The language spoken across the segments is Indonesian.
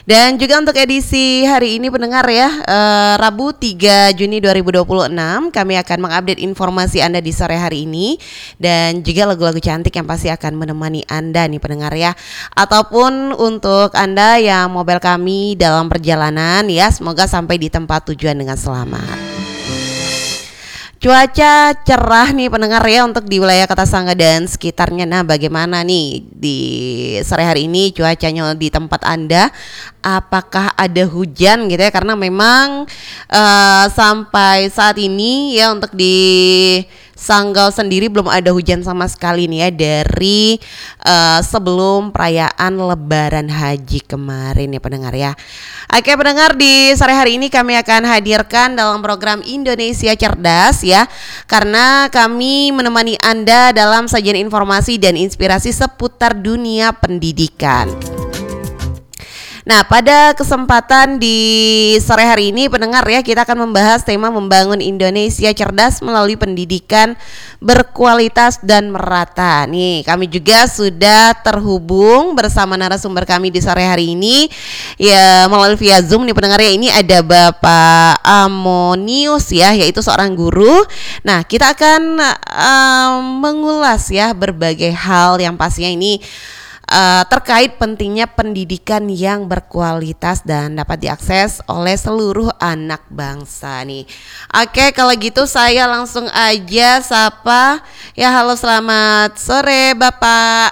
Dan juga untuk edisi hari ini pendengar ya, Rabu 3 Juni 2026 kami akan mengupdate informasi Anda di sore hari ini. Dan juga lagu-lagu cantik yang pasti akan menemani Anda nih pendengar ya. Ataupun untuk Anda yang mobile kami dalam perjalanan ya, semoga sampai di tempat tujuan dengan selamat. Cuaca cerah nih pendengar ya untuk di wilayah Kota Sangga dan sekitarnya. Nah, bagaimana nih di sore hari ini cuacanya di tempat Anda? Apakah ada hujan gitu ya? Karena memang sampai saat ini ya untuk di Sanggau sendiri belum ada hujan sama sekali nih ya dari sebelum perayaan Lebaran Haji kemarin ya pendengar ya. Oke pendengar, di sore hari ini kami akan hadirkan dalam program Indonesia Cerdas ya, karena kami menemani Anda dalam sajian informasi dan inspirasi seputar dunia pendidikan. Nah, pada kesempatan di sore hari ini pendengar ya, kita akan membahas tema membangun Indonesia cerdas melalui pendidikan berkualitas dan merata. Nih, kami juga sudah terhubung bersama narasumber kami di sore hari ini ya melalui via Zoom nih pendengar ya. Ini ada Bapak Amonius ya, yaitu seorang guru. Nah, kita akan mengulas ya berbagai hal yang pastinya ini terkait pentingnya pendidikan yang berkualitas dan dapat diakses oleh seluruh anak bangsa nih. Oke, kalau gitu saya langsung aja sapa. Ya, halo selamat sore Bapak.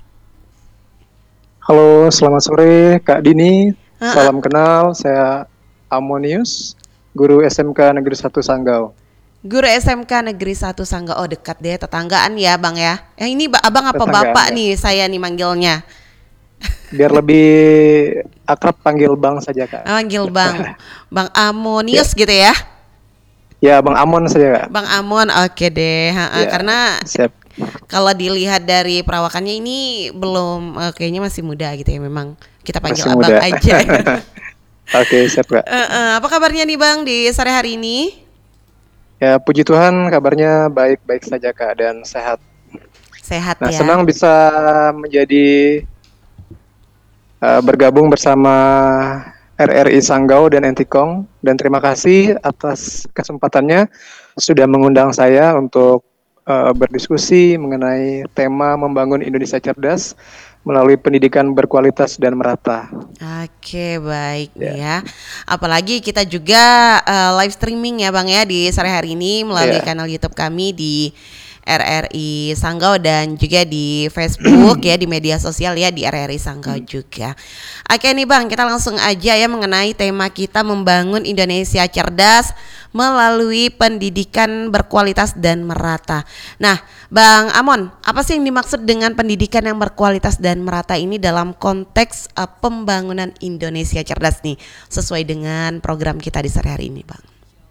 Halo, selamat sore Kak Dini. Salam kenal, saya Amonius, guru SMK Negeri 1 Sanggau. Guru SMK Negeri 1 Sanggau. Oh, dekat deh, tetanggaan ya Bang ya. Ini Abang apa Tetanggaan, Bapak ya. nih saya nih manggilnya? Biar lebih akrab panggil Bang saja Kak. Panggil Bang. Bang Amonius gitu ya. Ya, Bang Amon saja Kak. Bang Amon, oke deh. Ya, karena siap. Kalau dilihat dari perawakannya ini belum kayaknya masih muda gitu ya, memang kita panggil masih Abang muda aja. Oke, siap Kak. Apa kabarnya nih Bang di sore hari ini? Ya, puji Tuhan kabarnya baik-baik saja Kak dan sehat. Sehat ya. Ya. Senang bisa menjadi bergabung bersama RRI Sanggau dan Entikong, dan terima kasih atas kesempatannya sudah mengundang saya untuk berdiskusi mengenai tema membangun Indonesia cerdas melalui pendidikan berkualitas dan merata. Oke, baik ya. Apalagi kita juga live streaming ya Bang ya di sore hari ini melalui kanal YouTube kami di RRI Sanggau dan juga di Facebook ya, di media sosial ya di RRI Sanggau juga. Oke nih Bang, kita langsung aja ya mengenai tema kita membangun Indonesia cerdas melalui pendidikan berkualitas dan merata. Nah, Bang Amon, apa sih yang dimaksud dengan pendidikan yang berkualitas dan merata ini dalam konteks pembangunan Indonesia cerdas nih, sesuai dengan program kita di sore hari ini, Bang?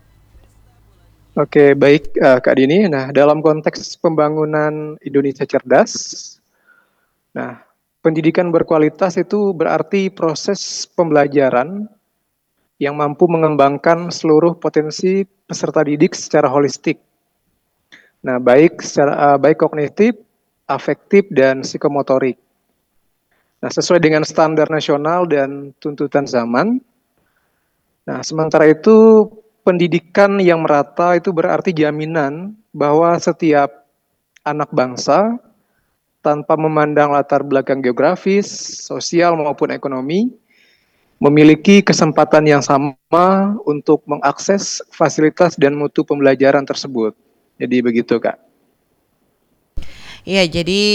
Oke, baik Kak Dini. Nah, dalam konteks pembangunan Indonesia cerdas, nah, pendidikan berkualitas itu berarti proses pembelajaran yang mampu mengembangkan seluruh potensi peserta didik secara holistik. Nah, baik kognitif, afektif, dan psikomotorik. Nah, sesuai dengan standar nasional dan tuntutan zaman. Nah, sementara itu pendidikan yang merata itu berarti jaminan bahwa setiap anak bangsa tanpa memandang latar belakang geografis, sosial maupun ekonomi memiliki kesempatan yang sama untuk mengakses fasilitas dan mutu pembelajaran tersebut. Jadi begitu Kak. Iya, jadi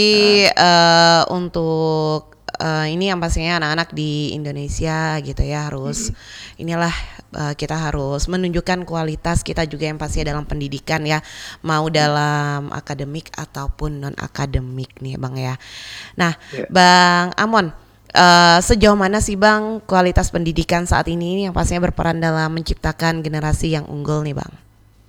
untuk ini yang pastinya anak-anak di Indonesia gitu ya harus inilah kita harus menunjukkan kualitas kita juga yang pastinya dalam pendidikan ya, mau dalam akademik ataupun non akademik nih Bang ya. Nah, Bang Amon, sejauh mana sih Bang kualitas pendidikan saat ini yang pastinya berperan dalam menciptakan generasi yang unggul nih Bang?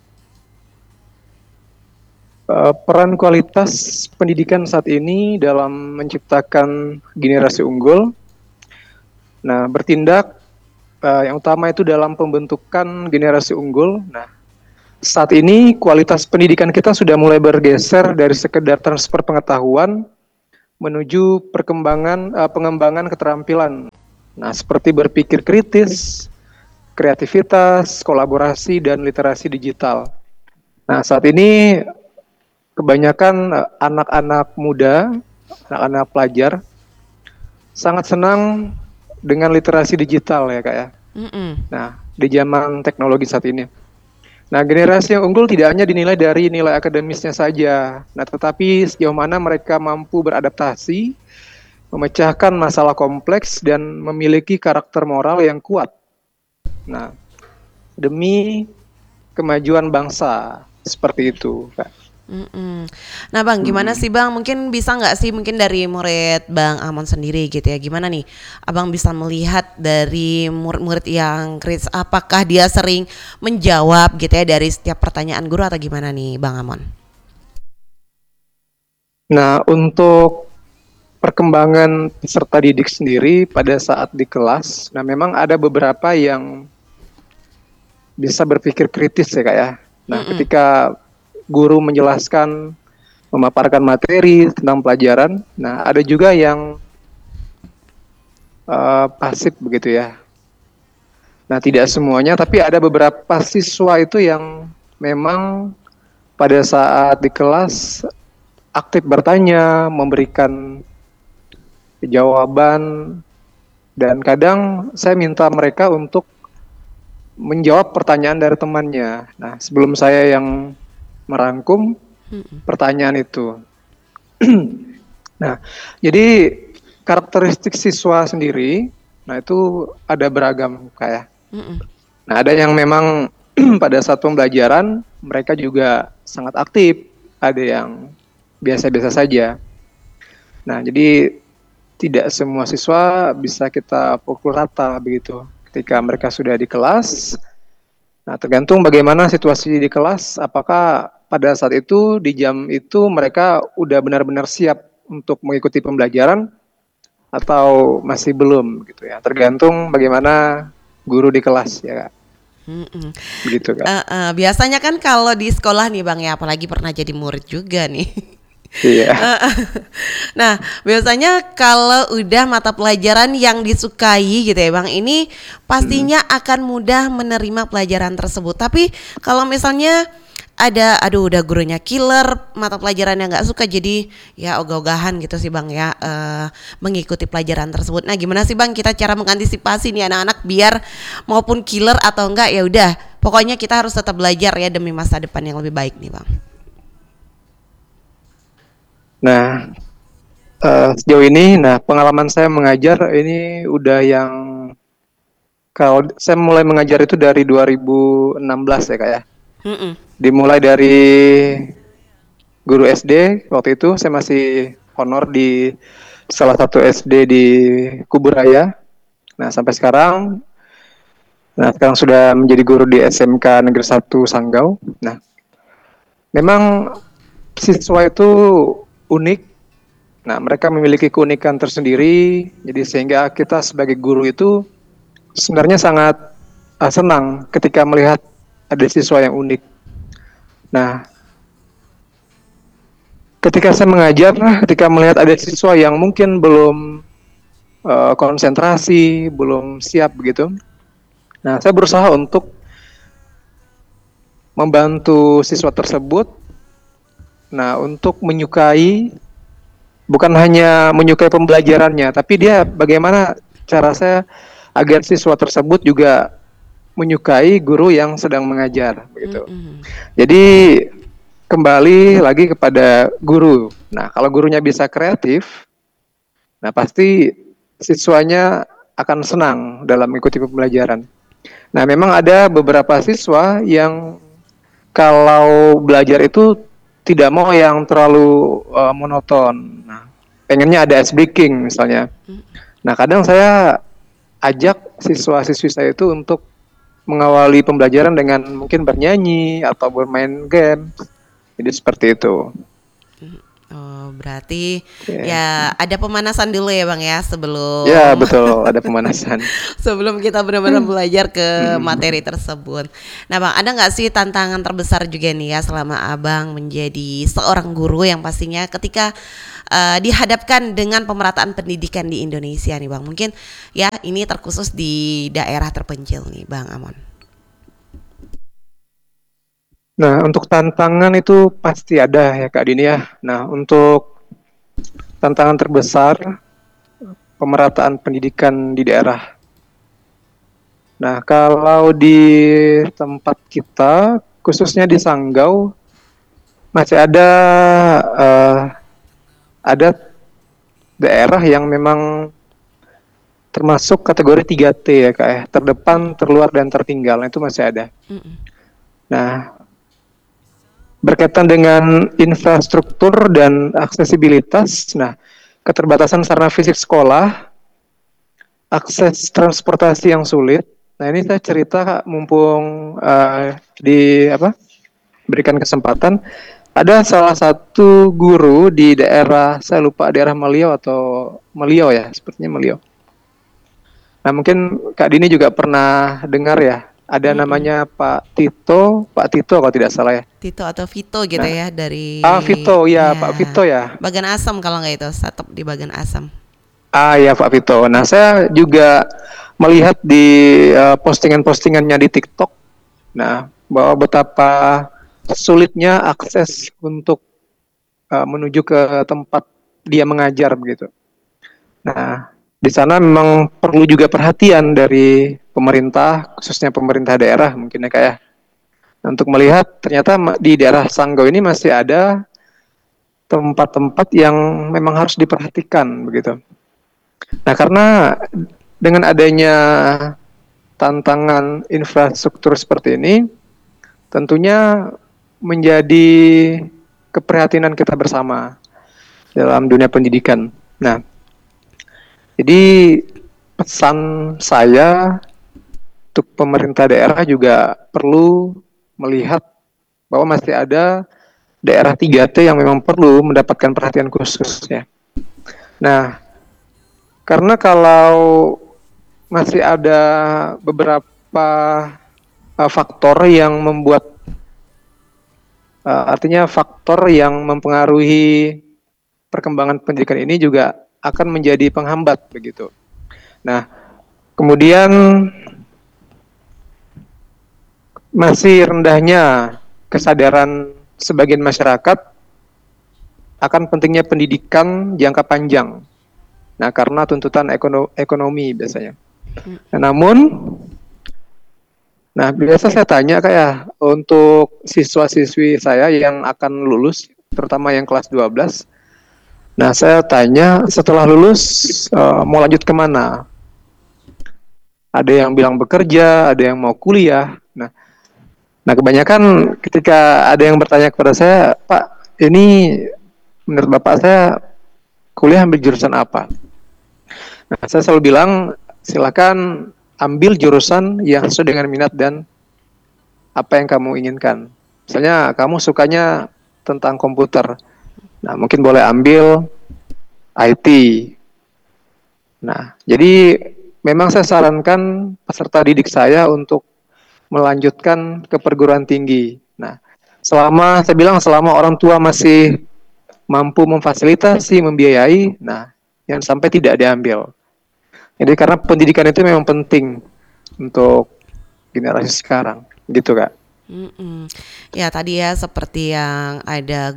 Peran kualitas pendidikan saat ini dalam menciptakan generasi unggul, nah bertindak yang utama itu dalam pembentukan generasi unggul. Nah, saat ini kualitas pendidikan kita sudah mulai bergeser dari sekedar transfer pengetahuan menuju pengembangan keterampilan. Nah, seperti berpikir kritis, kreativitas, kolaborasi, dan literasi digital. Nah, saat ini kebanyakan anak-anak muda, anak-anak pelajar, sangat senang dengan literasi digital ya Kak ya. Mm-mm. Nah, di zaman teknologi saat ini. Nah, generasi yang unggul tidak hanya dinilai dari nilai akademisnya saja, nah tetapi sejauh mana mereka mampu beradaptasi, memecahkan masalah kompleks, dan memiliki karakter moral yang kuat. Nah, demi kemajuan bangsa, seperti itu, Kak. Mm-mm. Nah Bang, gimana sih Bang? Mungkin bisa nggak sih mungkin dari murid Bang Amon sendiri gitu ya? Gimana nih Abang bisa melihat dari murid-murid yang kritis, apakah dia sering menjawab gitu ya dari setiap pertanyaan guru atau gimana nih Bang Amon? Nah, untuk perkembangan peserta didik sendiri pada saat di kelas, nah memang ada beberapa yang bisa berpikir kritis ya Kak ya. Nah, Mm-mm. ketika guru menjelaskan, memaparkan materi tentang pelajaran, nah ada juga yang pasif begitu ya. Nah, tidak semuanya, tapi ada beberapa siswa itu yang memang pada saat di kelas aktif bertanya, memberikan jawaban, dan kadang saya minta mereka untuk menjawab pertanyaan dari temannya. Nah, sebelum saya yang merangkum pertanyaan itu. Nah, jadi karakteristik siswa sendiri, nah itu ada beragam kayak. Mm-mm. Nah, ada yang memang pada saat pembelajaran mereka juga sangat aktif, ada yang biasa-biasa saja. Nah, jadi tidak semua siswa bisa kita pukul rata begitu. Ketika mereka sudah di kelas, nah tergantung bagaimana situasi di kelas, apakah pada saat itu di jam itu mereka udah benar-benar siap untuk mengikuti pembelajaran atau masih belum gitu ya. Tergantung bagaimana guru di kelas ya Kak. Mm-mm. Begitu Kak. Biasanya kan kalau di sekolah nih Bang ya, apalagi pernah jadi murid juga nih. Iya. Nah, biasanya kalau udah mata pelajaran yang disukai gitu ya Bang, ini Hmm. pastinya akan mudah menerima pelajaran tersebut. Tapi kalau misalnya ada, aduh udah gurunya killer, mata pelajaran yang nggak suka, jadi ya ogah-ogahan gitu sih Bang ya, mengikuti pelajaran tersebut. Nah, gimana sih Bang kita cara mengantisipasi nih anak-anak biar maupun killer atau enggak ya udah, pokoknya kita harus tetap belajar ya demi masa depan yang lebih baik nih Bang. Nah, sejauh ini, nah pengalaman saya mengajar ini udah yang kalau saya mulai mengajar itu dari 2016 ya Kak ya. Mm-mm. Dimulai dari guru SD, waktu itu saya masih honor di salah satu SD di Kuburaya. Nah, sampai sekarang, nah sekarang sudah menjadi guru di SMK Negeri 1 Sanggau. Nah, memang siswa itu unik. Nah, mereka memiliki keunikan tersendiri. Jadi sehingga kita sebagai guru itu sebenarnya sangat senang ketika melihat ada siswa yang unik. Nah, ketika saya mengajar, ketika melihat ada siswa yang mungkin belum konsentrasi, belum siap begitu. Nah, saya berusaha untuk membantu siswa tersebut. Nah, untuk menyukai, bukan hanya menyukai pembelajarannya, tapi dia bagaimana cara saya agar siswa tersebut juga menyukai guru yang sedang mengajar begitu. Mm-mm. Jadi kembali lagi kepada guru. Nah, kalau gurunya bisa kreatif, nah pasti siswanya akan senang dalam mengikuti pembelajaran. Nah, memang ada beberapa siswa yang kalau belajar itu tidak mau yang terlalu monoton. Nah, pengennya ada ice breaking misalnya. Nah, kadang saya ajak siswa-siswi saya itu untuk mengawali pembelajaran dengan mungkin bernyanyi atau bermain game. Jadi seperti itu. Oh, berarti Ya, ya ada pemanasan dulu ya Bang ya ya sebelum betul, ada pemanasan. sebelum kita benar-benar belajar ke Mm. materi tersebut. Nah Bang, ada nggak sih tantangan terbesar juga nih ya selama Abang menjadi seorang guru yang pastinya ketika dihadapkan dengan pemerataan pendidikan di Indonesia nih Bang. Mungkin ya ini terkhusus di daerah terpencil nih Bang Amon. Nah, untuk tantangan itu pasti ada ya Kak Dini ya. Nah, untuk tantangan terbesar pemerataan pendidikan di daerah. Nah, kalau di tempat kita, khususnya di Sanggau, masih eh, ada daerah yang memang termasuk kategori 3T ya Kak ya, terdepan, terluar, dan tertinggal. Nah, itu masih ada. Mm-mm. Nah, berkaitan dengan infrastruktur dan aksesibilitas, nah, keterbatasan sarana fisik sekolah, akses transportasi yang sulit. Nah, ini saya cerita Kak, mumpung di apa berikan kesempatan. Ada salah satu guru di daerah, saya lupa daerah Meliau atau Meliau ya, sepertinya Meliau. Nah, mungkin Kak Dini juga pernah dengar ya, ada Mm-mm. namanya Pak Tito kalau tidak salah ya. Tito atau Vito gitu Nah, ya dari Vito ya, Pak ya Vito ya. bagan asam kalau nggak itu stop di bagan asam. Ya Pak Vito. Nah, saya juga melihat di postingan-postingannya di TikTok, nah, bahwa betapa sulitnya akses untuk menuju ke tempat dia mengajar begitu. Nah, di sana memang perlu juga perhatian dari pemerintah, khususnya pemerintah daerah mungkin ya kayak untuk melihat ternyata di daerah Sanggau ini masih ada tempat-tempat yang memang harus diperhatikan begitu. Nah, karena dengan adanya tantangan infrastruktur seperti ini, tentunya menjadi keprihatinan kita bersama dalam dunia pendidikan. Nah, jadi pesan saya untuk pemerintah daerah juga perlu melihat bahwa masih ada daerah 3T yang memang perlu mendapatkan perhatian khusus ya. Nah, karena kalau masih ada beberapa faktor yang membuat artinya faktor yang mempengaruhi perkembangan pendidikan ini juga akan menjadi penghambat begitu. Nah, kemudian masih rendahnya kesadaran sebagian masyarakat akan pentingnya pendidikan jangka panjang. Nah, karena tuntutan ekonomi biasanya. Nah, namun, nah biasa saya tanya kayak untuk siswa-siswi saya yang akan lulus, terutama yang kelas 12. Nah, saya tanya setelah lulus mau lanjut kemana? Ada yang bilang bekerja, ada yang mau kuliah. Nah, kebanyakan ketika ada yang bertanya kepada saya, Pak, ini menurut Bapak saya kuliah ambil jurusan apa? Nah, saya selalu bilang, silakan ambil jurusan yang sesuai dengan minat dan apa yang kamu inginkan. Misalnya kamu sukanya tentang komputer, nah mungkin boleh ambil IT. Nah, jadi memang saya sarankan peserta didik saya untuk melanjutkan ke perguruan tinggi. Nah, saya bilang selama orang tua masih mampu memfasilitasi, membiayai, nah, yang sampai tidak diambil. Jadi karena pendidikan itu memang penting untuk generasi sekarang, gitu Kak. Mm-mm. Ya tadi ya seperti yang ada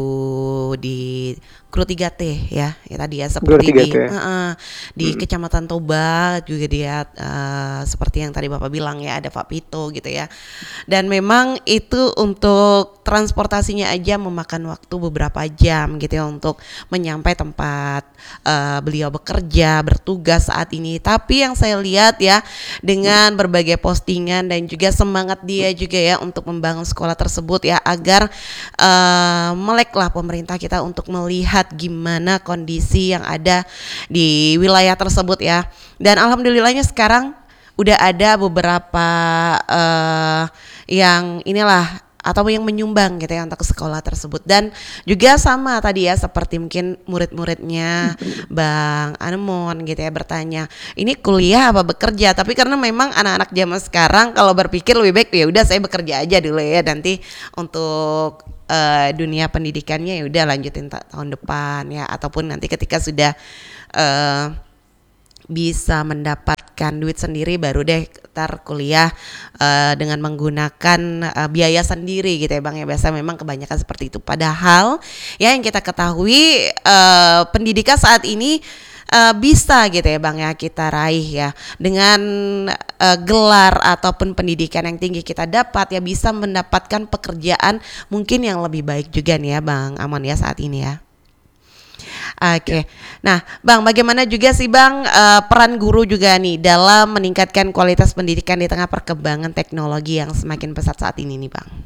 guru 3T ya tadi ya Guru seperti 3T ya. di Hmm. Kecamatan Toba juga dia seperti yang tadi Bapak bilang ya ada Pak Pito gitu ya. Dan memang itu untuk transportasinya aja memakan waktu beberapa jam gitu ya untuk menyampai tempat beliau bekerja bertugas saat ini. Tapi yang saya lihat ya dengan berbagai postingan dan juga semangat dia juga ya untuk membangun sekolah tersebut ya agar meleklah pemerintah kita untuk melihat gimana kondisi yang ada di wilayah tersebut ya. Dan alhamdulillahnya sekarang udah ada beberapa yang inilah atau yang menyumbang gitu ya untuk sekolah tersebut. Dan juga sama tadi ya, seperti mungkin murid-muridnya Bang Anemon gitu ya bertanya, ini kuliah apa bekerja? Tapi karena memang anak-anak zaman sekarang kalau berpikir lebih baik ya udah saya bekerja aja dulu ya, nanti untuk dunia pendidikannya ya udah lanjutin tahun depan ya, ataupun nanti ketika sudah eh, bisa mendapatkan duit sendiri baru deh ntar kuliah dengan menggunakan biaya sendiri gitu ya Bang ya. Biasa memang kebanyakan seperti itu, padahal ya yang kita ketahui pendidikan saat ini bisa gitu ya Bang ya kita raih ya dengan gelar ataupun pendidikan yang tinggi kita dapat ya, bisa mendapatkan pekerjaan mungkin yang lebih baik juga nih ya Bang Amon ya saat ini ya. Oke. Nah, Bang, bagaimana juga sih Bang peran guru juga nih dalam meningkatkan kualitas pendidikan di tengah perkembangan teknologi yang semakin pesat saat ini nih, Bang?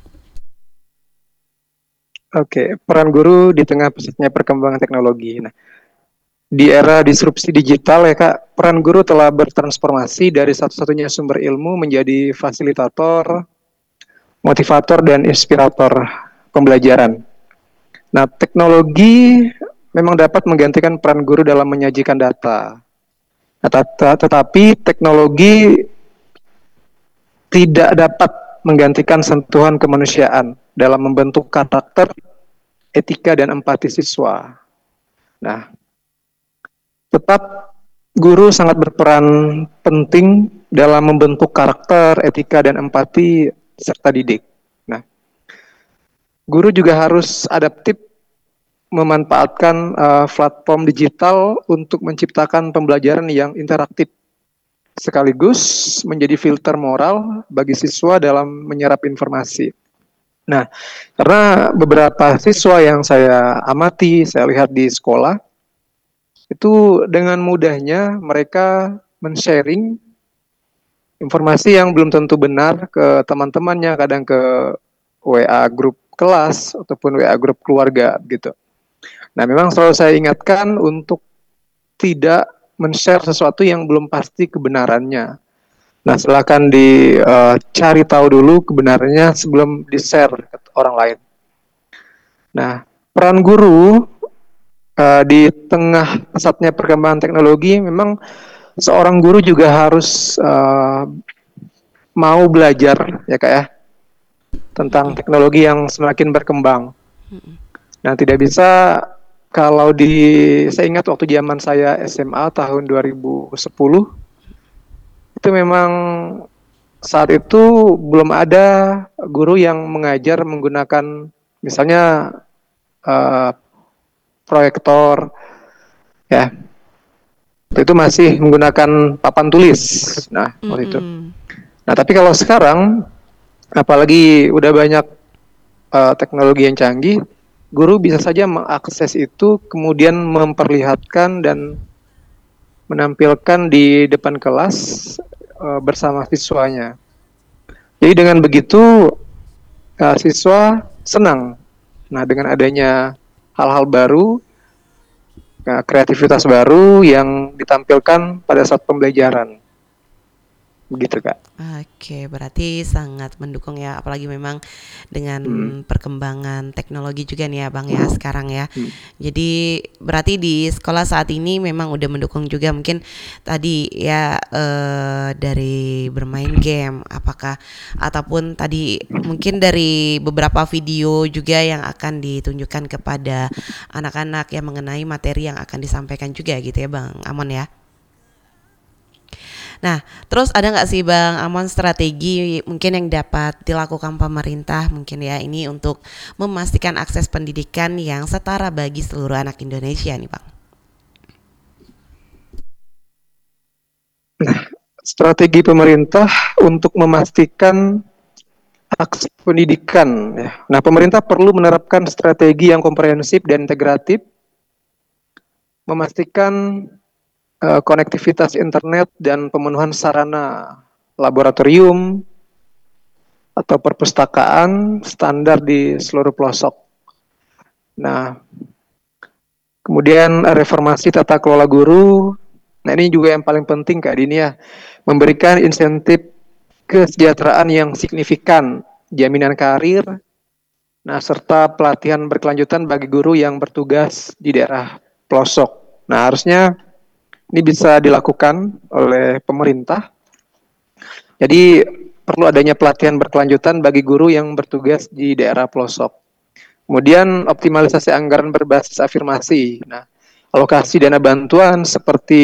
Oke, peran guru di tengah pesatnya perkembangan teknologi. Nah, di era disrupsi digital ya Kak, peran guru telah bertransformasi dari satu-satunya sumber ilmu menjadi fasilitator, motivator, dan inspirator pembelajaran. Nah, teknologi memang dapat menggantikan peran guru dalam menyajikan data. Nah, tetapi teknologi tidak dapat menggantikan sentuhan kemanusiaan dalam membentuk karakter, etika, dan empati siswa. Nah, tetap guru sangat berperan penting dalam membentuk karakter, etika, dan empati serta didik. Nah, guru juga harus adaptif memanfaatkan platform digital untuk menciptakan pembelajaran yang interaktif, sekaligus menjadi filter moral bagi siswa dalam menyerap informasi. Nah, karena beberapa siswa yang saya amati, saya lihat di sekolah, itu dengan mudahnya mereka men-sharing informasi yang belum tentu benar ke teman-temannya, kadang ke WA grup kelas ataupun WA grup keluarga gitu. Nah, memang selalu saya ingatkan untuk tidak men-share sesuatu yang belum pasti kebenarannya. Nah, silakan dicari tahu dulu kebenarannya sebelum di-share ke orang lain. Nah, peran guru di tengah pesatnya perkembangan teknologi, memang seorang guru juga harus mau belajar ya Kak ya, tentang teknologi yang semakin berkembang. Nah, tidak bisa kalau saya ingat waktu zaman saya SMA tahun 2010, itu memang saat itu belum ada guru yang mengajar menggunakan misalnya proyektor ya. Itu masih menggunakan papan tulis. Nah, waktu itu. Nah, tapi kalau sekarang apalagi udah banyak teknologi yang canggih, guru bisa saja mengakses itu, kemudian memperlihatkan dan menampilkan di depan kelas bersama siswanya. Jadi dengan begitu siswa senang. Nah, dengan adanya hal-hal baru, kreativitas baru yang ditampilkan pada saat pembelajaran. Begitu Kak. Oke, berarti sangat mendukung ya, apalagi memang dengan perkembangan teknologi juga nih ya Bang ya sekarang ya. Jadi berarti di sekolah saat ini memang udah mendukung juga, mungkin tadi ya dari bermain game apakah, ataupun tadi mungkin dari beberapa video juga yang akan ditunjukkan kepada anak-anak yang mengenai materi yang akan disampaikan juga gitu ya Bang Amon ya. Nah, terus ada nggak sih Bang Amon strategi mungkin yang dapat dilakukan pemerintah mungkin ya ini untuk memastikan akses pendidikan yang setara bagi seluruh anak Indonesia nih Bang? Nah, strategi pemerintah untuk memastikan akses pendidikan ya. Nah, pemerintah perlu menerapkan strategi yang komprehensif dan integratif, memastikan konektivitas internet dan pemenuhan sarana laboratorium atau perpustakaan standar di seluruh pelosok. Nah, kemudian reformasi tata kelola guru. Nah, ini juga yang paling penting Kak Dini ya, memberikan insentif kesejahteraan yang signifikan, jaminan karir, Nah, serta pelatihan berkelanjutan bagi guru yang bertugas di daerah pelosok. Nah, harusnya ini bisa dilakukan oleh pemerintah. Jadi perlu adanya pelatihan berkelanjutan bagi guru yang bertugas di daerah pelosok. Kemudian optimalisasi anggaran berbasis afirmasi. Nah, alokasi dana bantuan seperti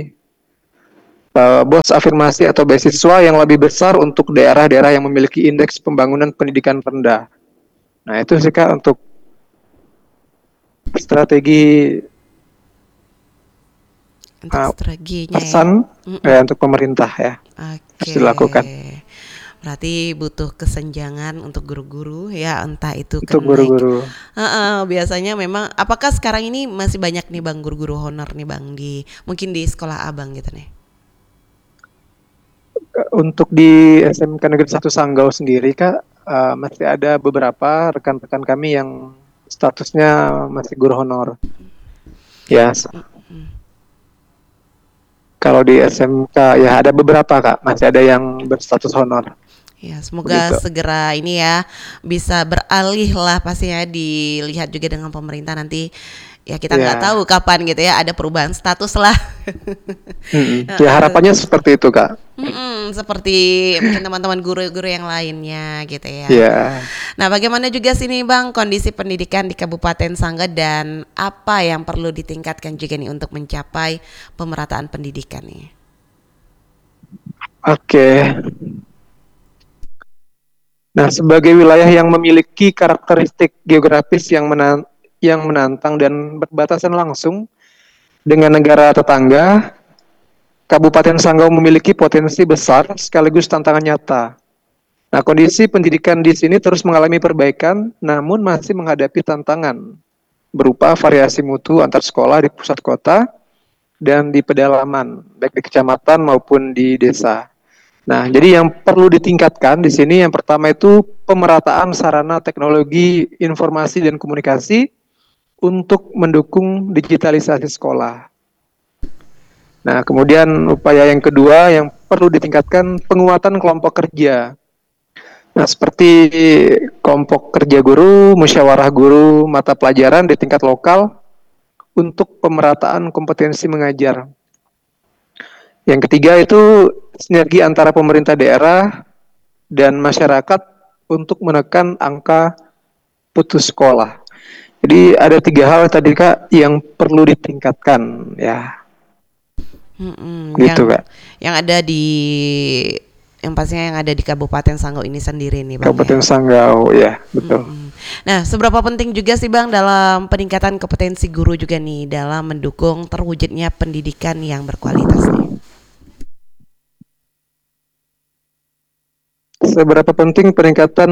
bos afirmasi atau beasiswa yang lebih besar untuk daerah-daerah yang memiliki indeks pembangunan pendidikan rendah. Nah, itu sih Kak untuk strategi Untuk strateginya ya. pesan untuk pemerintah ya harus Oke. dilakukan Berarti butuh kesenjangan untuk guru-guru ya, entah itu untuk kenaik. guru-guru. Biasanya memang, apakah sekarang ini masih banyak nih Bang guru-guru honor nih Bang, di mungkin di sekolah Abang gitu nih? Untuk di SMK Negeri 1 Sanggau sendiri Kak, masih ada beberapa rekan-rekan kami yang statusnya masih guru honor. Ya, kalau di SMK ya ada beberapa Kak, masih ada yang berstatus honor. Ya, semoga Begitu. segera ini ya bisa beralih lah pastinya, dilihat juga dengan pemerintah nanti. Ya kita nggak Ya, tahu kapan gitu ya ada perubahan status lah. ya harapannya seperti itu Kak. Seperti mungkin teman-teman guru-guru yang lainnya gitu ya. Ya, Nah, bagaimana juga sini Bang kondisi pendidikan di Kabupaten Sangga, dan apa yang perlu ditingkatkan juga nih untuk mencapai pemerataan pendidikan nih? oke. Nah, sebagai wilayah yang memiliki karakteristik geografis yang menantang dan berbatasan langsung dengan negara tetangga, Kabupaten Sanggau memiliki potensi besar sekaligus tantangan nyata. Nah, kondisi pendidikan di sini terus mengalami perbaikan, namun masih menghadapi tantangan berupa variasi mutu antar sekolah di pusat kota dan di pedalaman, baik di kecamatan maupun di desa. Nah, jadi yang perlu ditingkatkan di sini yang pertama itu pemerataan sarana teknologi informasi dan komunikasi untuk mendukung digitalisasi sekolah. Nah, kemudian upaya yang kedua yang perlu ditingkatkan penguatan kelompok kerja. Nah, seperti kelompok kerja guru, musyawarah guru, mata pelajaran di tingkat lokal untuk pemerataan kompetensi mengajar. Yang ketiga itu sinergi antara pemerintah daerah dan masyarakat untuk menekan angka putus sekolah. Jadi ada 3 hal tadi Kak yang perlu ditingkatkan ya, gitu Yang Kak. ada di, yang pastinya yang ada di Kabupaten Sanggau ini sendiri nih Bang ya. Kabupaten Sanggau ya, betul. Nah, seberapa penting juga sih Bang dalam peningkatan kompetensi guru juga nih dalam mendukung terwujudnya pendidikan yang berkualitas nih? Seberapa penting peningkatan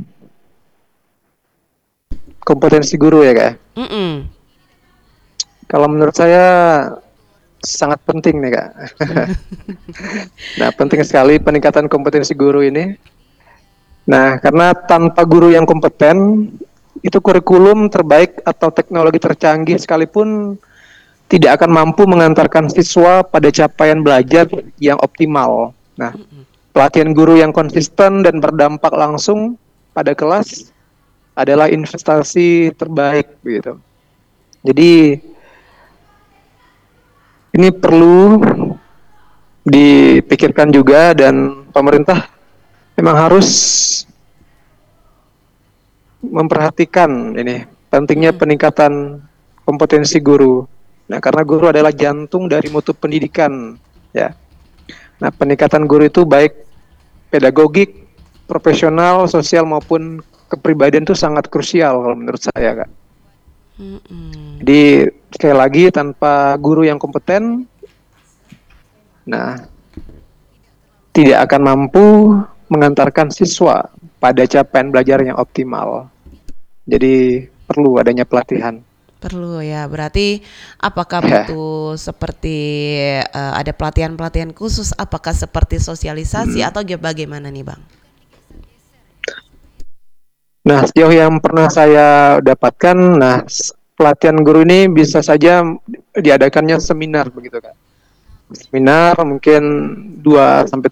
kompetensi guru ya Kak? Mm-mm. Kalau menurut saya sangat penting nih Kak. Nah, penting sekali peningkatan kompetensi guru ini. Nah, karena tanpa guru yang kompeten, itu kurikulum terbaik atau teknologi tercanggih sekalipun tidak akan mampu mengantarkan siswa pada capaian belajar yang optimal. Nah, pelatihan guru yang konsisten dan berdampak langsung pada kelas adalah investasi terbaik begitu. Jadi ini perlu dipikirkan juga dan pemerintah memang harus memperhatikan ini pentingnya peningkatan kompetensi guru. Nah, karena guru adalah jantung dari mutu pendidikan, ya. Nah, peningkatan guru itu baik pedagogik, profesional, sosial maupun kepribadian itu sangat krusial kalau menurut saya, Kak. Jadi sekali lagi tanpa guru yang kompeten, nah tidak akan mampu mengantarkan siswa pada capaian belajar yang optimal. Jadi perlu adanya pelatihan. Perlu ya, berarti apakah Ya. butuh seperti ada pelatihan-pelatihan khusus, apakah seperti sosialisasi atau bagaimana nih Bang? Nah, sejauh yang pernah saya dapatkan, nah pelatihan guru ini bisa saja diadakannya seminar begitu Kak. Seminar mungkin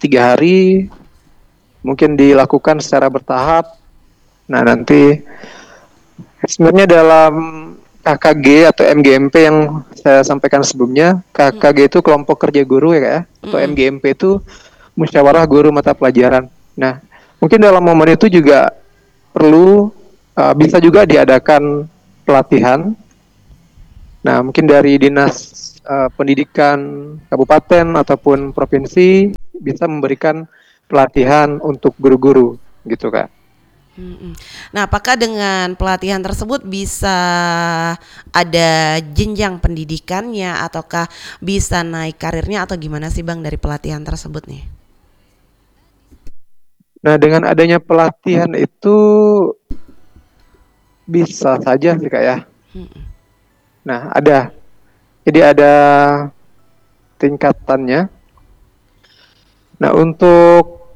2 sampai 3 hari, mungkin dilakukan secara bertahap. Nah, nanti Sebenarnya dalam KKG atau MGMP yang saya sampaikan sebelumnya, KKG itu kelompok kerja guru ya Kak ya, atau Mm-mm. MGMP itu musyawarah guru mata pelajaran. Nah, mungkin dalam momen itu juga perlu bisa juga diadakan pelatihan. Nah, mungkin dari dinas pendidikan kabupaten ataupun provinsi bisa memberikan pelatihan untuk guru-guru gitu Kak. Mm-mm. Nah, apakah dengan pelatihan tersebut bisa ada jenjang pendidikannya ataukah bisa naik karirnya atau gimana sih Bang dari pelatihan tersebut nih? Nah, dengan adanya pelatihan itu bisa saja sih Kak ya. Mm-mm. Nah, ada. Jadi ada tingkatannya. Nah, untuk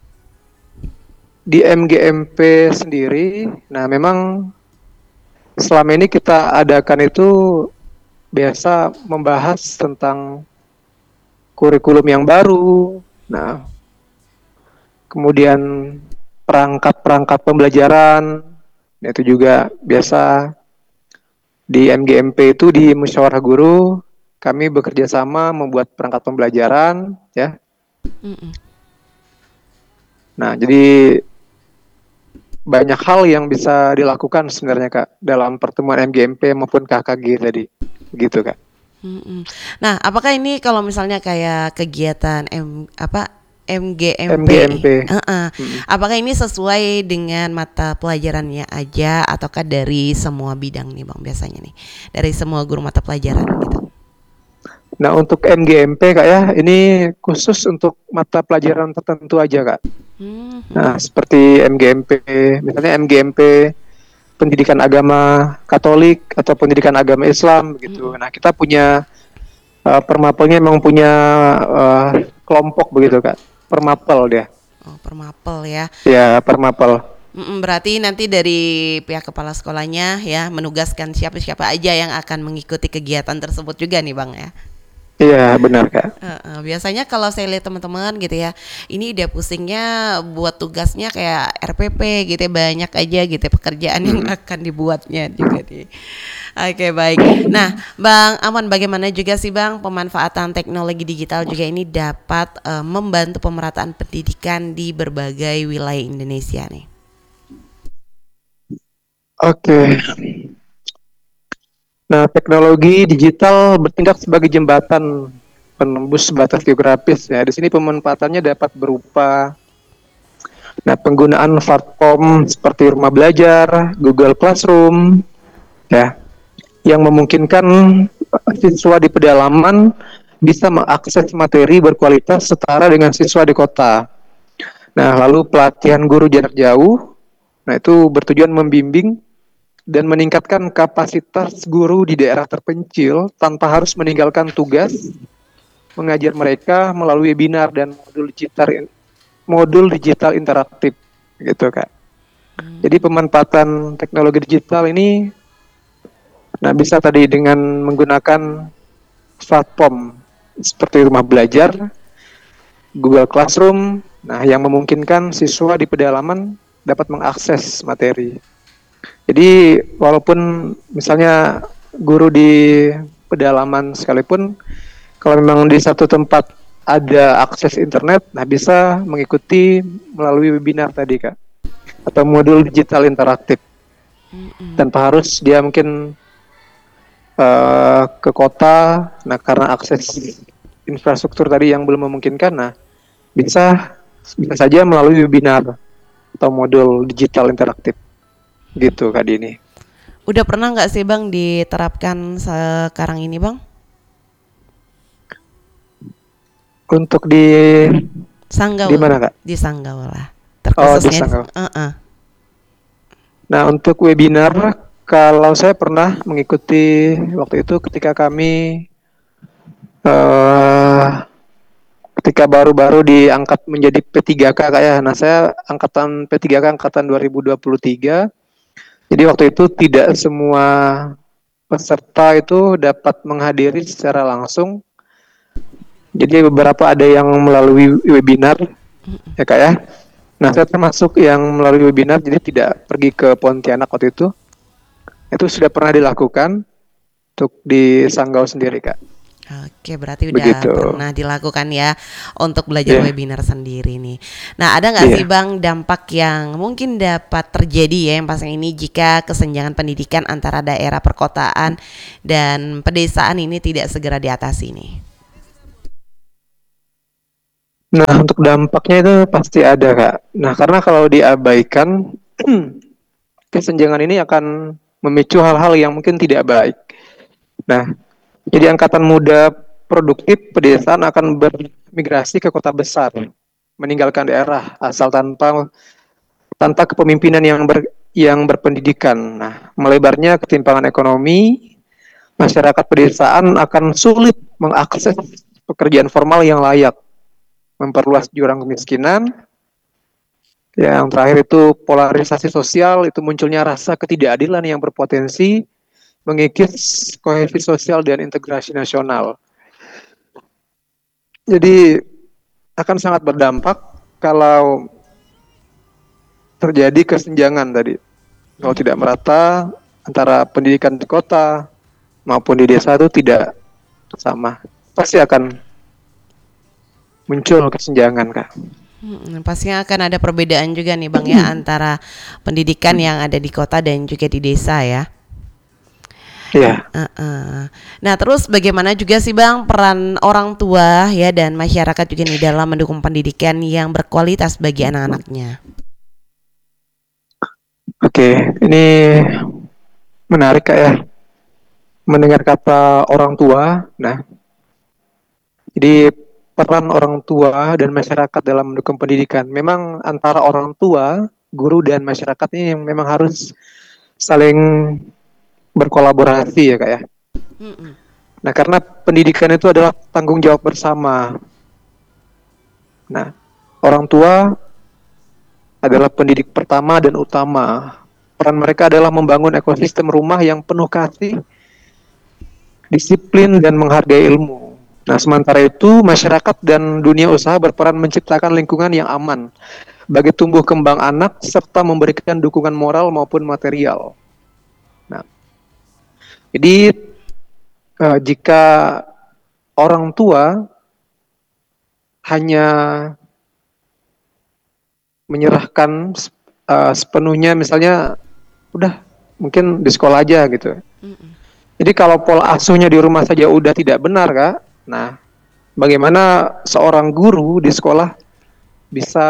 di MGMP sendiri, nah memang selama ini kita adakan itu biasa membahas tentang kurikulum yang baru. Nah, kemudian perangkat-perangkat pembelajaran. Nah, itu juga biasa di MGMP itu di musyawarah guru kami bekerja sama membuat perangkat pembelajaran ya. Mm-mm. Nah, jadi banyak hal yang bisa dilakukan sebenarnya Kak dalam pertemuan MGMP maupun KKG tadi. Begitu Kak. Mm-mm. Nah, apakah ini kalau misalnya kayak kegiatan MGMP, MGMP. apakah ini sesuai dengan mata pelajarannya aja ataukah dari semua bidang nih Bang biasanya nih? Dari semua guru mata pelajaran gitu. Nah, untuk MGMP Kak ya, ini khusus untuk mata pelajaran tertentu aja Kak. Nah, Mm-mm. seperti MGMP, misalnya MGMP pendidikan agama Katolik atau pendidikan agama Islam begitu. Mm-mm. Nah, kita punya permapelnya memang punya kelompok begitu Kak. Permapel dia. Oh, permapel ya. Ya, permapel. Berarti nanti dari pihak kepala sekolahnya ya menugaskan siapa-siapa aja yang akan mengikuti kegiatan tersebut juga nih Bang ya. Iya, benar Kak. Biasanya kalau saya lihat teman-teman gitu ya, ini udah pusingnya buat tugasnya kayak RPP gitu ya, banyak aja gitu ya pekerjaan yang akan dibuatnya juga nih. Oke baik. Nah Bang Aman bagaimana juga sih Bang pemanfaatan teknologi digital juga ini dapat membantu pemerataan pendidikan di berbagai wilayah Indonesia nih. Oke. Nah, teknologi digital bertindak sebagai jembatan penembus batas geografis ya. Di sini pemanfaatannya dapat berupa penggunaan platform seperti Rumah Belajar, Google Classroom ya, yang memungkinkan siswa di pedalaman bisa mengakses materi berkualitas setara dengan siswa di kota. Nah, lalu pelatihan guru jarak jauh, nah itu bertujuan membimbing dan meningkatkan kapasitas guru di daerah terpencil tanpa harus meninggalkan tugas mengajar mereka melalui webinar dan modul digital interaktif gitu Kak. Jadi pemanfaatan teknologi digital ini bisa tadi dengan menggunakan platform seperti Rumah Belajar, Google Classroom, yang memungkinkan siswa di pedalaman dapat mengakses materi. Jadi walaupun misalnya guru di pedalaman sekalipun, kalau memang di satu tempat ada akses internet, bisa mengikuti melalui webinar tadi Kak, atau modul digital interaktif, tanpa harus dia mungkin ke kota. Nah, karena akses infrastruktur tadi yang belum memungkinkan, bisa saja melalui webinar atau modul digital interaktif gitu Kak Dini. Udah pernah nggak sih Bang diterapkan sekarang ini Bang? Untuk di Sanggau, mana Kak? di Sanggau lah. Oh, di Terkhususnya. Sanggau. Nah, untuk webinar, kalau saya pernah mengikuti waktu itu ketika kami ketika baru-baru diangkat menjadi P3K Kak ya. Nah, saya angkatan P3K angkatan 2023. Jadi waktu itu tidak semua peserta itu dapat menghadiri secara langsung. Jadi beberapa ada yang melalui webinar ya Kak ya. Nah, saya termasuk yang melalui webinar, jadi tidak pergi ke Pontianak waktu itu. itu sudah pernah dilakukan untuk di Sanggau sendiri, Kak. Oke, berarti udah Begitu. pernah dilakukan ya untuk belajar Ya, webinar sendiri nih. Nah, ada nggak sih iya. Bang dampak yang mungkin dapat terjadi ya yang pasang ini jika kesenjangan pendidikan antara daerah perkotaan dan pedesaan ini tidak segera diatasi nih? Nah, untuk dampaknya itu pasti ada, Kak. Nah, karena kalau diabaikan, kesenjangan ini akan memicu hal-hal yang mungkin tidak baik. Nah, jadi angkatan muda produktif pedesaan akan bermigrasi ke kota besar, meninggalkan daerah asal tanpa tanpa kepemimpinan yang berpendidikan. Nah, melebarnya ketimpangan ekonomi, masyarakat pedesaan akan sulit mengakses pekerjaan formal yang layak, memperluas jurang kemiskinan. Yang terakhir itu polarisasi sosial, itu munculnya rasa ketidakadilan yang berpotensi mengikis kohesi sosial dan integrasi nasional. Jadi akan sangat berdampak kalau terjadi kesenjangan tadi. Kalau tidak merata antara pendidikan di kota maupun di desa itu tidak sama. Pasti akan muncul kesenjangan, Kak. Pastinya akan ada perbedaan juga nih Bang ya antara pendidikan yang ada di kota dan juga di desa ya. Iya. Heeh. Nah, terus bagaimana juga sih Bang peran orang tua ya dan masyarakat juga nih dalam mendukung pendidikan yang berkualitas bagi anak-anaknya? Oke, ini menarik, Kak, ya. Mendengar kata orang tua. Nah, jadi peran orang tua dan masyarakat dalam mendukung pendidikan. Memang antara orang tua, guru dan masyarakat ini yang memang harus saling berkolaborasi ya, Kak, ya. Mm-mm. Nah, karena pendidikan itu adalah tanggung jawab bersama. Nah, orang tua adalah pendidik pertama dan utama. Peran mereka adalah membangun ekosistem rumah yang penuh kasih, disiplin, dan menghargai ilmu. Nah, sementara itu masyarakat dan dunia usaha berperan menciptakan lingkungan yang aman bagi tumbuh kembang anak serta memberikan dukungan moral maupun material. Nah, jadi jika orang tua hanya menyerahkan sepenuhnya, misalnya udah mungkin di sekolah aja gitu. Jadi kalau pola asuhnya di rumah saja udah tidak benar, Kak. Nah, bagaimana seorang guru di sekolah bisa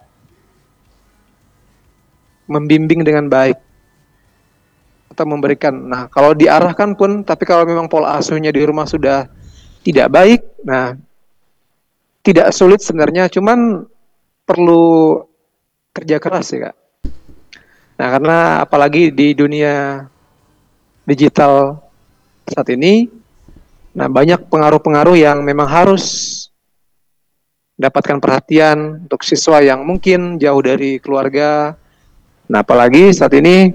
membimbing dengan baik atau memberikan. Nah, kalau diarahkan pun, tapi kalau memang pola asuhnya di rumah sudah tidak baik, nah tidak sulit sebenarnya, cuman perlu kerja keras sih, Kak. Nah, karena apalagi di dunia digital saat ini, nah banyak pengaruh-pengaruh yang memang harus dapatkan perhatian untuk siswa yang mungkin jauh dari keluarga. Nah, apalagi saat ini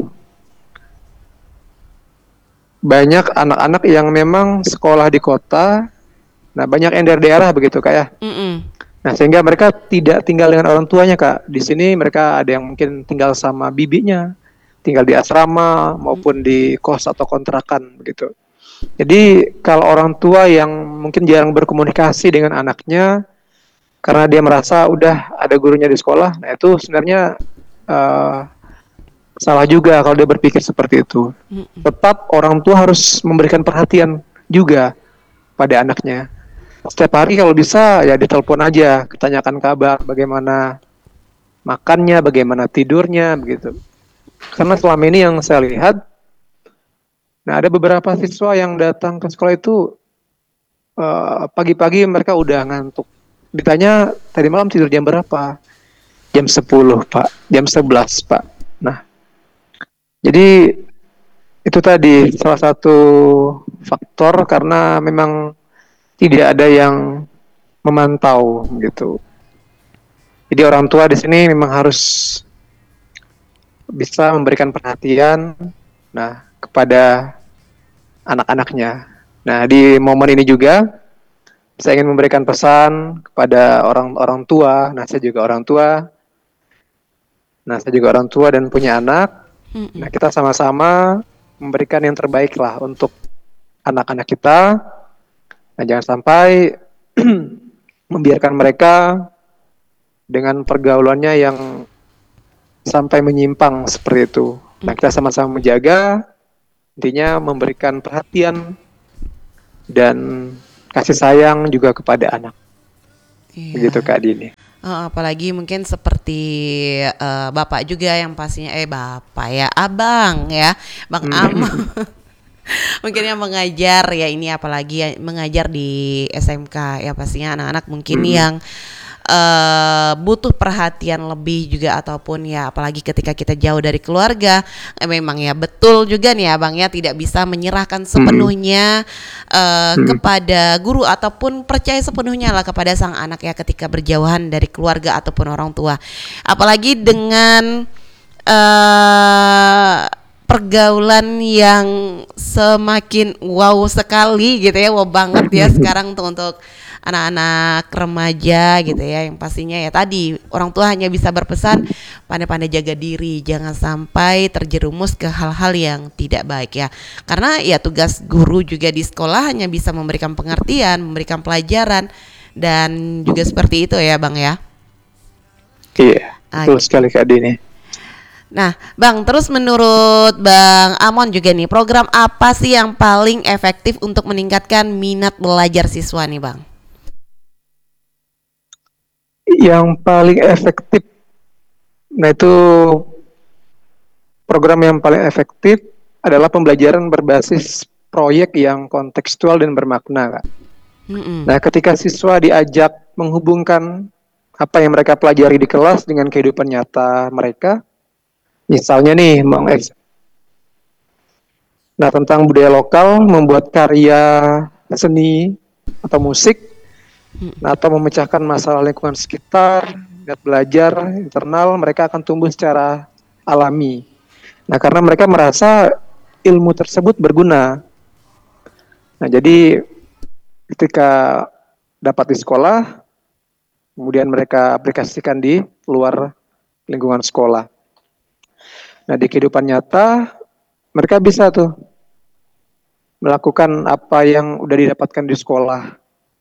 banyak anak-anak yang memang sekolah di kota, nah banyak yang dari daerah begitu, Kak, ya. Mm-mm. Nah, sehingga mereka tidak tinggal dengan orang tuanya, Kak. Di sini mereka ada yang mungkin tinggal sama bibinya, tinggal di asrama maupun di kos atau kontrakan begitu. Jadi kalau orang tua yang mungkin jarang berkomunikasi dengan anaknya karena dia merasa udah ada gurunya di sekolah, nah itu sebenarnya uh, salah juga kalau dia berpikir seperti itu. Tetap orang tua harus memberikan perhatian juga pada anaknya. Setiap hari kalau bisa ya ditelepon aja, tanyakan kabar, bagaimana makannya, bagaimana tidurnya, begitu. Karena selama ini yang saya lihat, nah ada beberapa siswa yang datang ke sekolah itu pagi-pagi mereka udah ngantuk. Ditanya tadi malam tidur jam berapa? Jam 10, Pak. Jam 11, Pak. Nah, jadi itu tadi salah satu faktor karena memang tidak ada yang memantau gitu. Jadi orang tua di sini memang harus bisa memberikan perhatian nah kepada anak-anaknya. Nah, di momen ini juga saya ingin memberikan pesan kepada orang-orang tua. Nah, saya juga orang tua. Nah, saya juga orang tua dan punya anak. Nah, Mm-mm. kita sama-sama memberikan yang terbaik lah untuk anak-anak kita. Nah, jangan sampai membiarkan mereka dengan pergaulannya yang sampai menyimpang seperti itu. Nah, kita sama-sama menjaga, intinya memberikan perhatian dan kasih sayang juga kepada anak. Begitu Iya. Kak Dini. Apalagi mungkin seperti bapak juga yang pastinya bapak ya abang ya bang Am mungkin yang mengajar ya ini apalagi ya, mengajar di SMK ya pastinya anak-anak mungkin yang butuh perhatian lebih juga ataupun ya apalagi ketika kita jauh dari keluarga memang ya betul juga nih ya bang ya tidak bisa menyerahkan sepenuhnya kepada guru ataupun percaya sepenuhnya lah kepada sang anak ya ketika berjauhan dari keluarga ataupun orang tua apalagi dengan pergaulan yang semakin wow sekali gitu ya wow banget ya sekarang tuh untuk anak-anak remaja gitu ya yang pastinya ya tadi orang tua hanya bisa berpesan pandai-pandai jaga diri jangan sampai terjerumus ke hal-hal yang tidak baik ya karena ya tugas guru juga di sekolah hanya bisa memberikan pengertian memberikan pelajaran dan juga seperti itu ya bang ya. Iya, betul Oke. sekali Kak Dini. Nah, Bang, terus menurut Bang Amon juga nih, program apa sih yang paling efektif untuk meningkatkan minat belajar siswa nih, Bang? Yang paling efektif, nah itu program yang paling efektif adalah pembelajaran berbasis proyek yang kontekstual dan bermakna, Kak. Mm-mm. Nah, ketika siswa diajak menghubungkan apa yang mereka pelajari di kelas dengan kehidupan nyata mereka, misalnya nih, nah tentang budaya lokal, membuat karya seni atau musik, nah, atau memecahkan masalah lingkungan sekitar, minat belajar internal, mereka akan tumbuh secara alami. Nah, karena mereka merasa ilmu tersebut berguna. Nah, jadi ketika dapat di sekolah, kemudian mereka aplikasikan di luar lingkungan sekolah. Nah, di kehidupan nyata, mereka bisa tuh melakukan apa yang udah didapatkan di sekolah.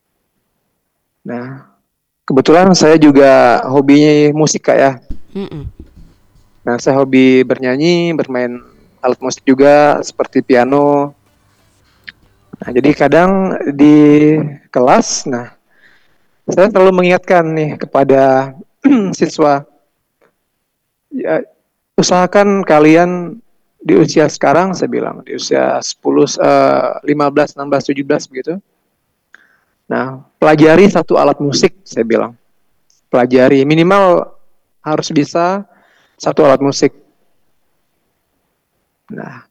Nah, kebetulan saya juga hobinya musik Kak ya. Mm-mm. Nah, saya hobi bernyanyi, bermain alat musik juga seperti piano. Nah, jadi kadang di kelas, nah saya selalu mengingatkan nih kepada siswa, ya, usahakan kalian di usia sekarang, saya bilang di usia 10, 15, 16, 17 begitu. Nah, pelajari satu alat musik, saya bilang. Pelajari, minimal harus bisa satu alat musik. Nah,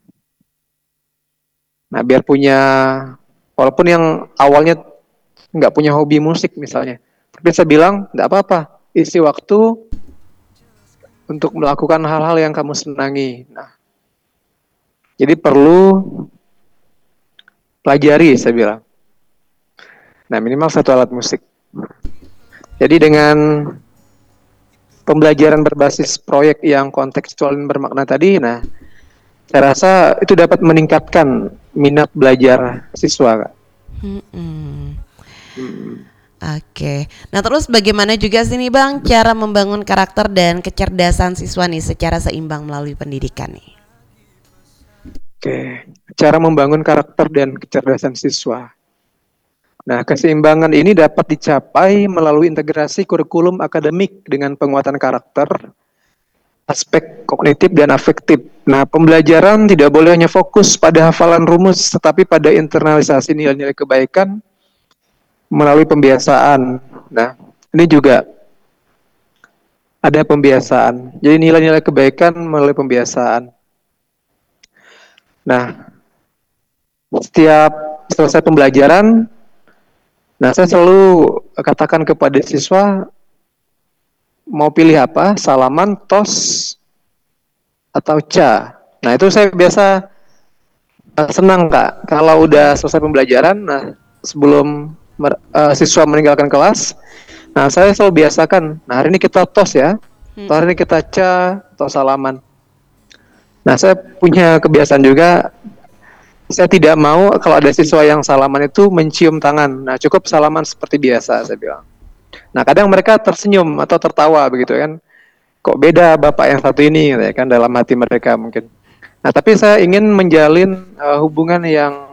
biar punya, walaupun yang awalnya nggak punya hobi musik misalnya, tapi saya bilang nggak apa-apa, isi waktu untuk melakukan hal-hal yang kamu senangi. Nah, jadi perlu pelajari, saya bilang. Nah, minimal satu alat musik. Jadi dengan pembelajaran berbasis proyek yang kontekstual dan bermakna tadi, nah, saya rasa itu dapat meningkatkan minat belajar siswa, Kak. Mm-mm. Oke. Nah, terus bagaimana juga sih nih, Bang, cara membangun karakter dan kecerdasan siswa nih secara seimbang melalui pendidikan nih? Oke, cara membangun karakter dan kecerdasan siswa. Nah, keseimbangan ini dapat dicapai melalui integrasi kurikulum akademik dengan penguatan karakter, aspek kognitif dan afektif. Nah, pembelajaran tidak boleh hanya fokus pada hafalan rumus, tetapi pada internalisasi nilai-nilai kebaikan melalui pembiasaan. Nah, ini juga ada pembiasaan. Jadi nilai-nilai kebaikan melalui pembiasaan. Nah, setiap selesai pembelajaran, nah saya selalu katakan kepada siswa, mau pilih apa? Salaman, tos, atau ca. Nah, itu saya biasa senang Kak. Kalau udah selesai pembelajaran, nah sebelum siswa meninggalkan kelas, nah saya selalu biasakan, nah hari ini kita tos ya, atau hari ini kita ca, atau salaman. Nah, saya punya kebiasaan juga, saya tidak mau kalau ada siswa yang salaman itu mencium tangan. Nah, cukup salaman seperti biasa, saya bilang. Nah, kadang mereka tersenyum atau tertawa begitu kan. Kok beda bapak yang satu ini, ya kan, dalam hati mereka mungkin. Nah, tapi saya ingin menjalin hubungan yang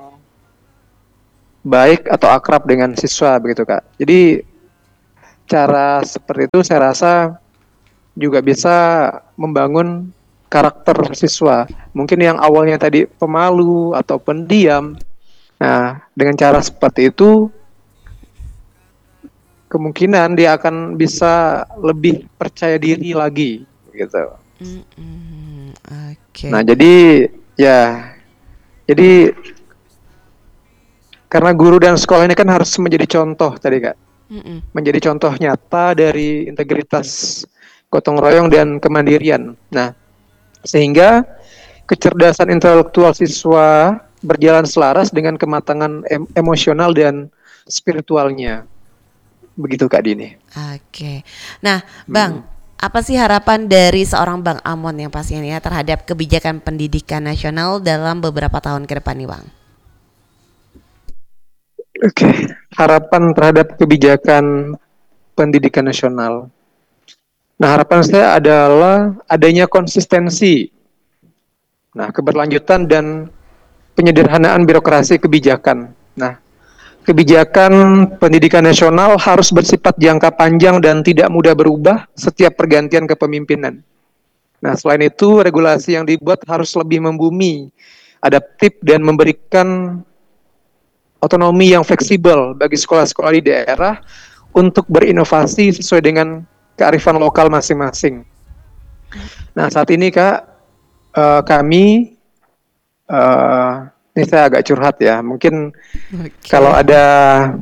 baik atau akrab dengan siswa begitu, Kak. Jadi cara seperti itu saya rasa juga bisa membangun karakter siswa. Mungkin yang awalnya tadi pemalu atau pendiam. Nah, dengan cara seperti itu kemungkinan dia akan bisa lebih percaya diri lagi gitu. Mm-mm. Nah, Oke. ya, jadi karena guru dan sekolah ini kan harus menjadi contoh tadi, Kak. Mm-mm. Menjadi contoh nyata dari integritas, gotong royong dan kemandirian. Nah, sehingga kecerdasan intelektual siswa berjalan selaras dengan kematangan emosional dan spiritualnya. Begitu, Kak Dini. Oke. Nah, Hmm. Bang, apa sih harapan dari seorang Bang Amon yang pastinya ya terhadap kebijakan pendidikan nasional dalam beberapa tahun ke depan nih, Bang? Oke, harapan terhadap kebijakan pendidikan nasional. Nah, harapan saya adalah adanya konsistensi, nah, keberlanjutan dan penyederhanaan birokrasi kebijakan. Nah, kebijakan pendidikan nasional harus bersifat jangka panjang dan tidak mudah berubah setiap pergantian kepemimpinan. Nah, selain itu, regulasi yang dibuat harus lebih membumi, adaptif, dan memberikan otonomi yang fleksibel bagi sekolah-sekolah di daerah untuk berinovasi sesuai dengan kearifan lokal masing-masing. Nah, saat ini, Kak, kami, eh, ini saya agak curhat ya, mungkin kalau Oke. ada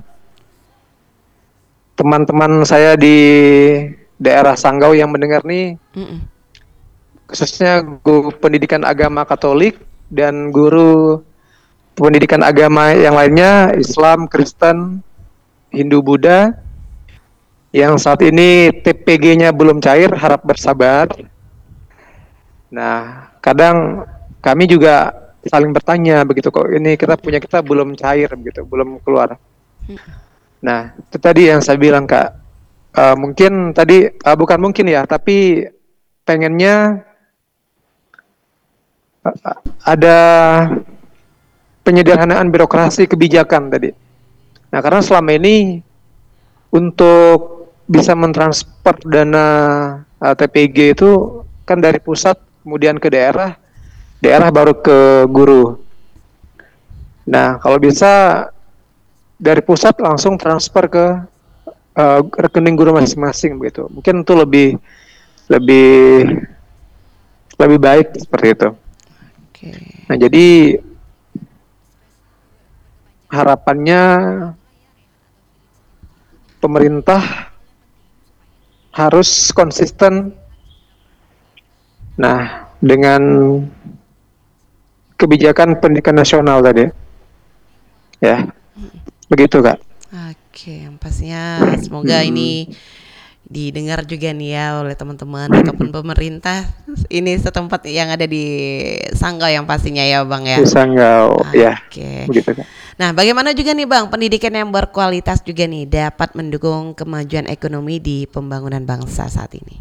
teman-teman saya di daerah Sanggau yang mendengar nih, Mm-mm. khususnya guru pendidikan agama Katolik dan guru pendidikan agama yang lainnya, Islam, Kristen, Hindu, Buddha, yang saat ini TPG-nya belum cair, harap bersabar. Nah, kadang kami juga saling bertanya begitu, kok ini kita belum cair begitu, belum keluar. Nah, itu tadi yang saya bilang, Kak. Mungkin tadi bukan mungkin ya, tapi pengennya ada penyederhanaan birokrasi kebijakan tadi. Nah, karena selama ini untuk bisa mentransfer dana TPG itu kan dari pusat kemudian ke daerah, daerah baru ke guru. Nah, kalau bisa dari pusat langsung transfer ke rekening guru masing-masing begitu. Mungkin itu lebih lebih baik seperti itu. Oke. Nah, jadi harapannya pemerintah harus konsisten, nah, dengan kebijakan pendidikan nasional tadi, ya, begitu, Kak. Oke, yang pastinya semoga Hmm, ini didengar juga nih ya oleh teman-teman ataupun pemerintah ini setempat yang ada di Sanggau yang pastinya ya Bang ya. bisa nggak, ya, Oke. begitu, Kak. Nah, bagaimana juga nih Bang pendidikan yang berkualitas juga nih dapat mendukung kemajuan ekonomi di pembangunan bangsa saat ini?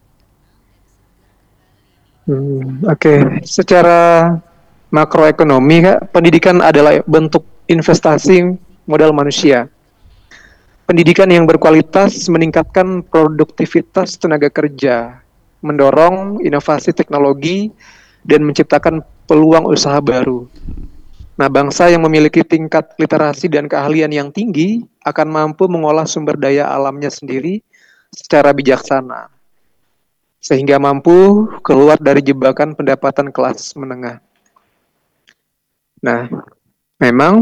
Oke. Secara makroekonomi, Kak, pendidikan adalah bentuk investasi modal manusia. Pendidikan yang berkualitas meningkatkan produktivitas tenaga kerja, mendorong inovasi teknologi, dan menciptakan peluang usaha baru. Nah, bangsa yang memiliki tingkat literasi dan keahlian yang tinggi akan mampu mengolah sumber daya alamnya sendiri secara bijaksana, sehingga mampu keluar dari jebakan pendapatan kelas menengah. Nah, memang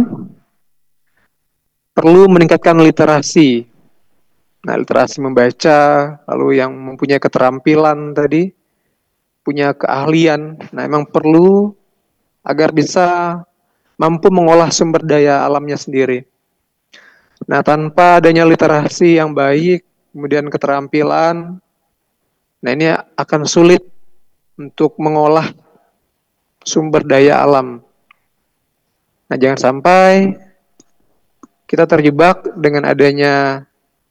perlu meningkatkan literasi. Nah, literasi membaca, lalu yang mempunyai keterampilan tadi, punya keahlian. Nah, memang perlu agar bisa mampu mengolah sumber daya alamnya sendiri. Nah, tanpa adanya literasi yang baik, kemudian keterampilan, nah ini akan sulit untuk mengolah sumber daya alam. Nah, jangan sampai kita terjebak dengan adanya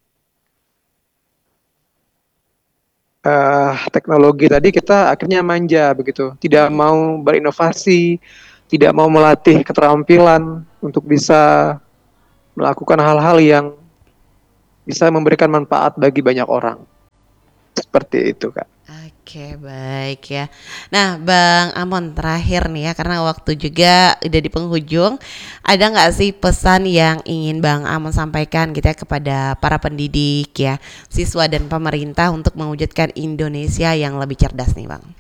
teknologi tadi, kita akhirnya manja begitu, tidak mau berinovasi, tidak mau melatih keterampilan untuk bisa melakukan hal-hal yang bisa memberikan manfaat bagi banyak orang. Seperti itu, Kak. Oke, baik ya. Nah, Bang Amon, terakhir nih ya, karena waktu juga udah di penghujung, ada nggak sih pesan yang ingin Bang Amon sampaikan gitu ya kepada para pendidik ya, siswa dan pemerintah untuk mewujudkan Indonesia yang lebih cerdas nih, Bang?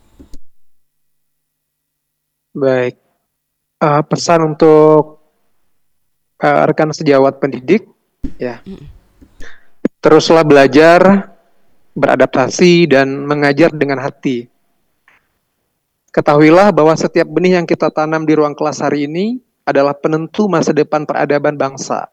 Baik, pesan untuk rekan sejawat pendidik, ya, teruslah belajar, beradaptasi, dan mengajar dengan hati. Ketahuilah bahwa setiap benih yang kita tanam di ruang kelas hari ini adalah penentu masa depan peradaban bangsa.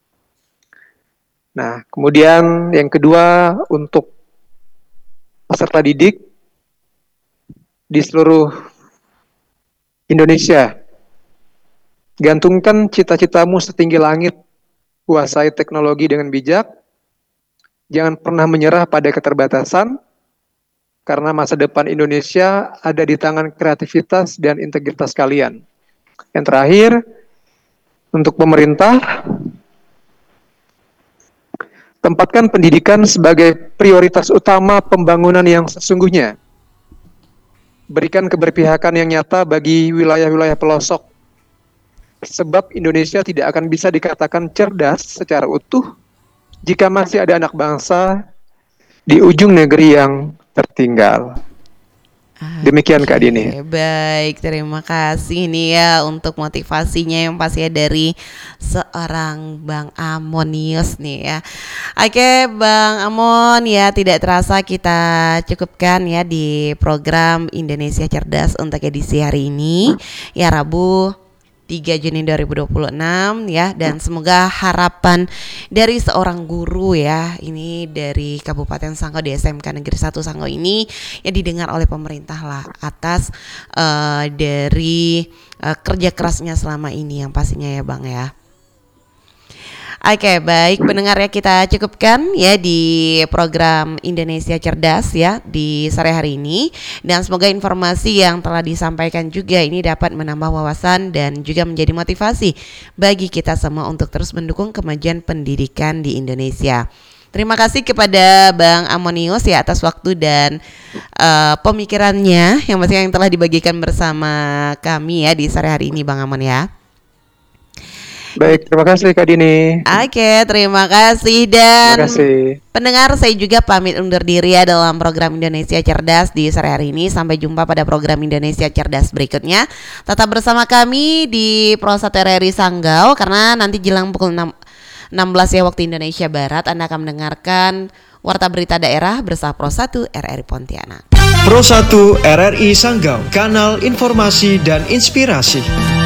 Nah, kemudian yang kedua, untuk peserta didik di seluruh Indonesia, gantungkan cita-citamu setinggi langit, kuasai teknologi dengan bijak, jangan pernah menyerah pada keterbatasan, karena masa depan Indonesia ada di tangan kreativitas dan integritas kalian. Yang terakhir, untuk pemerintah, tempatkan pendidikan sebagai prioritas utama pembangunan yang sesungguhnya. Berikan keberpihakan yang nyata bagi wilayah-wilayah pelosok, sebab Indonesia tidak akan bisa dikatakan cerdas secara utuh jika masih ada anak bangsa di ujung negeri yang tertinggal. Demikian Kak Dini. Baik, terima kasih nih ya untuk motivasinya yang pasti dari seorang Bang Amonius nih ya. Oke, Bang Amon, ya tidak terasa kita cukupkan ya di program Indonesia Cerdas untuk edisi hari ini ya, Rabu 3 Juni 2026 ya, dan semoga harapan dari seorang guru ya, ini dari Kabupaten Sanggau di SMK Negeri 1 Sanggau ini ya didengar oleh pemerintah lah atas dari kerja kerasnya selama ini yang pastinya ya Bang ya. Oke, baik pendengar ya, kita cukupkan ya di program Indonesia Cerdas ya di sore hari ini, dan semoga informasi yang telah disampaikan juga ini dapat menambah wawasan dan juga menjadi motivasi bagi kita semua untuk terus mendukung kemajuan pendidikan di Indonesia. Terima kasih kepada Bang Amonius ya atas waktu dan pemikirannya yang telah dibagikan bersama kami ya di sore hari ini Bang Amon ya. Baik, terima kasih Kak Dini. Oke, terima kasih, dan Terima kasih. pendengar, saya juga pamit undur diri ya dalam program Indonesia Cerdas di sore hari ini. Sampai jumpa pada program Indonesia Cerdas berikutnya. Tetap bersama kami di Pro 1 RRI Sanggau, karena nanti jelang pukul 16 ya waktu Indonesia Barat Anda akan mendengarkan Warta Berita Daerah bersama Pro 1 RRI Pontianak. Pro 1 RRI Sanggau, kanal informasi dan inspirasi.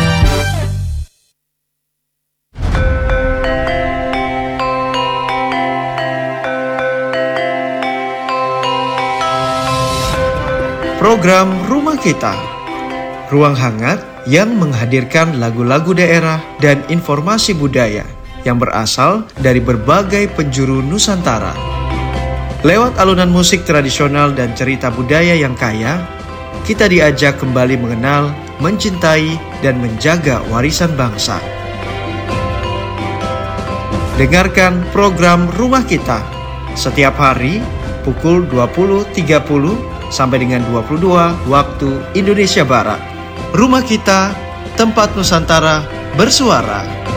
Program Rumah Kita, ruang hangat yang menghadirkan lagu-lagu daerah dan informasi budaya yang berasal dari berbagai penjuru Nusantara. Lewat alunan musik tradisional dan cerita budaya yang kaya, kita diajak kembali mengenal, mencintai, dan menjaga warisan bangsa. Dengarkan program Rumah Kita setiap hari pukul 20.30 sampai dengan 22 waktu Indonesia Barat. Rumah Kita, tempat Nusantara bersuara.